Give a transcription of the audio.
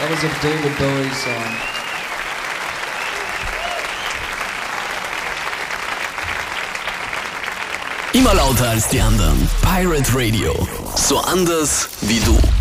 That was a David Bowie song. Immer lauter als die anderen. Pirate Radio. So anders wie du.